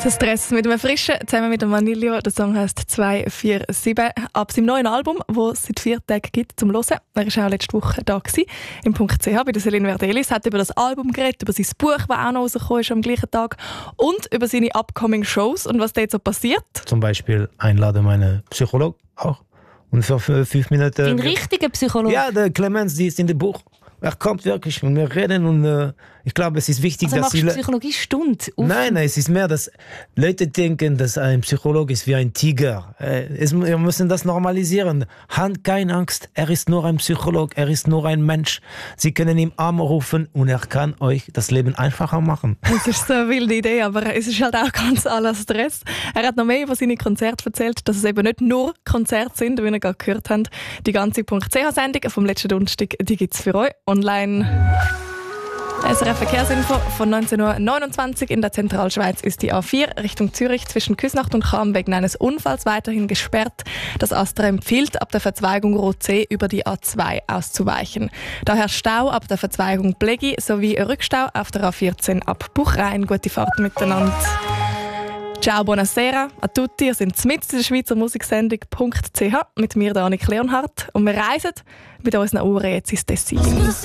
Das Stress mit einem frischen, zusammen mit dem Vanillio. Der Song heisst 247. Ab seinem neuen Album, das es seit 4 Tagen gibt, zum Hören. Er war auch letzte Woche da gewesen, im .ch bei der Celine Verdelis. Hat über das Album geredet, über sein Buch, das auch noch rausgekommen ist am gleichen Tag. Und über seine upcoming Shows und was dort so passiert. Zum Beispiel einladen meine Psychologen auch. Und für 5 Minuten... Den richtigen Psychologen? Ja, der Clemens, die ist in dem Buch. Er kommt wirklich und wir reden und ich glaube, es ist wichtig, also dass machst du Psychologiestunde? Nein, es ist mehr, dass Leute denken, dass ein Psychologe ist wie ein Tiger. Wir müssen das normalisieren. Habt keine Angst, er ist nur ein Psychologe, er ist nur ein Mensch. Sie können ihm anrufen und er kann euch das Leben einfacher machen. Das ist so eine wilde Idee, aber es ist halt auch ganz aller Stress. Er hat noch mehr über seine Konzerte erzählt, dass es eben nicht nur Konzerte sind, wie ihr gerade gehört habt. Die ganze .ch-Sendung vom letzten Donnerstag, die gibt es für euch online. SRF Verkehrsinfo von 19:29 Uhr in der Zentralschweiz ist die A4 Richtung Zürich zwischen Küsnacht und Cham wegen eines Unfalls weiterhin gesperrt. Das ASTRA empfiehlt, ab der Verzweigung Rotsee über die A2 auszuweichen. Daher Stau ab der Verzweigung Blegi sowie Rückstau auf der A14 ab Buchrein. Gute Fahrt miteinander. Ciao, buonasera a tutti. Wir sind mitten in der Schweizer Musiksendung .ch mit mir, Annik Leonhardt. Und wir reisen mit unseren Ohren jetzt ins Tessin.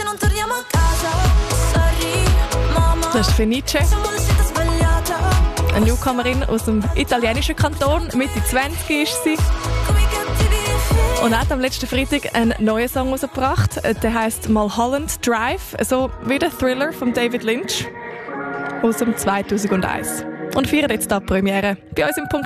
Das ist Fenice, eine Newcomerin aus dem italienischen Kanton. Mitte 20 ist sie. Und hat am letzten Freitag einen neuen Song herausgebracht. Der heisst Mulholland Drive, so wie der Thriller von David Lynch aus dem 2001. Und feiern jetzt die Premiere bei uns im